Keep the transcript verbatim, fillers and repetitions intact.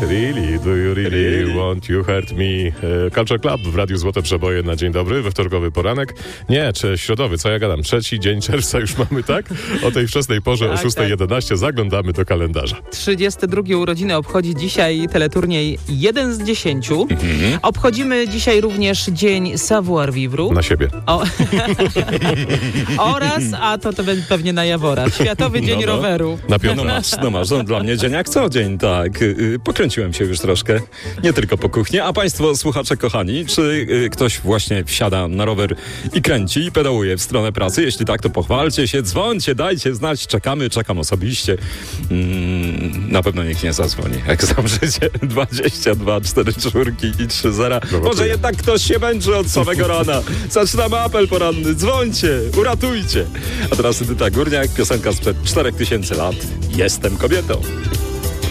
Really, do you really want you hurt me? Culture Club w Radiu Złote Przeboje na dzień dobry, we wtorkowy poranek. Nie, czy środowy, co ja gadam? Trzeci dzień czerwca już mamy, tak? O tej wczesnej porze tak, o szósta jedenaście zaglądamy do kalendarza. trzydzieste drugie urodziny obchodzi dzisiaj teleturniej jeden z dziesięciu. Mhm. Obchodzimy dzisiaj również dzień savoir-vivre. Na siebie. O. Oraz, a to, to będzie pewnie na Jawora, Światowy Dzień no, no. Roweru. Na piątkę. No masz, no masz, no, dla mnie dzień jak co dzień, tak. Pokręciłem się już troszkę, nie tylko po kuchni. A państwo, słuchacze kochani, czy ktoś właśnie wsiada na rower i kręci i pedałuje w stronę pracy? Jeśli tak, to pochwalcie się, dzwońcie, dajcie znać, czekamy, czekam osobiście. Mm, na pewno nikt nie zadzwoni, jak zamrzycie. dwadzieścia dwa, cztery czwórki i trzy zera. No, może jednak ktoś się męczy od samego rana. Zaczynamy apel poranny, dzwońcie, uratujcie. A teraz Edyta Górniak, piosenka sprzed czterech tysięcy lat. Jestem kobietą.